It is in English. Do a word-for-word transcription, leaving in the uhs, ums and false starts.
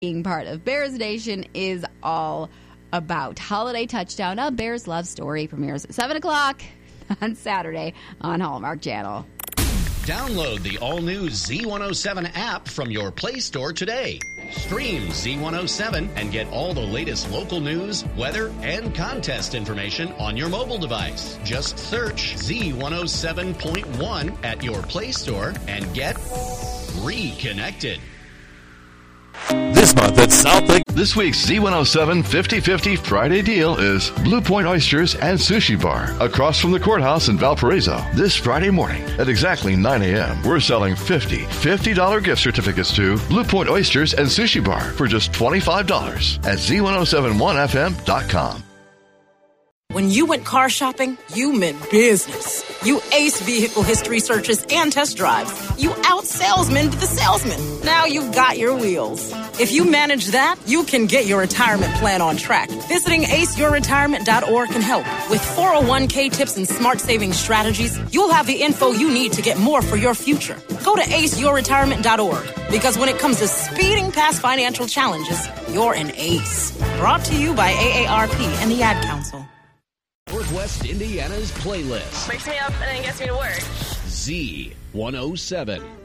being part of Bears Nation is all about. Holiday Touchdown, a Bears love story, premieres at seven o'clock on Saturday on Hallmark Channel. Download the all-new Z one oh seven app from your Play Store today. Stream Z one oh seven and get all the latest local news, weather, and contest information on your mobile device. Just search Z one oh seven point one at your Play Store and get reconnected. This month at South Lake. This week's Z one oh seven fifty fifty Friday deal is Blue Point Oysters and Sushi Bar across from the courthouse in Valparaiso. This Friday morning at exactly nine a.m. we're selling fifty fifty dollars gift certificates to Blue Point Oysters and Sushi Bar for just twenty-five dollars at Z ten seventy-one F M dot com. When you went car shopping, you meant business. You aced vehicle history searches and test drives. You out-salesmaned the salesman. Now you've got your wheels. If you manage that, you can get your retirement plan on track. Visiting ace your retirement dot org can help. With four oh one k tips and smart saving strategies, you'll have the info you need to get more for your future. Go to ace your retirement dot org, because when it comes to speeding past financial challenges, you're an ace. Brought to you by A A R P and the Ad Council. Northwest Indiana's playlist. Wakes me up and then gets me to work. Z one oh seven.